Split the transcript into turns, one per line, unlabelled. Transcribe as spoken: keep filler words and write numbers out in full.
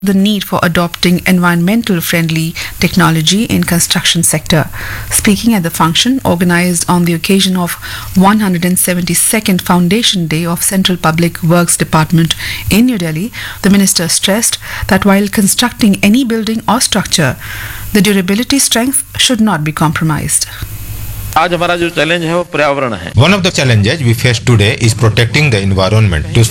the need for adopting environmental friendly technology in construction sector. Speaking at the function organized on the occasion of one hundred seventy-second Foundation Day of Central Public Works Department in New Delhi, the minister stressed that while constructing any building or structure, the durability strength should not be compromised.
आज हमारा जो challenge है वो पर्यावरण है.
One of the challenges we face today is protecting the environment. To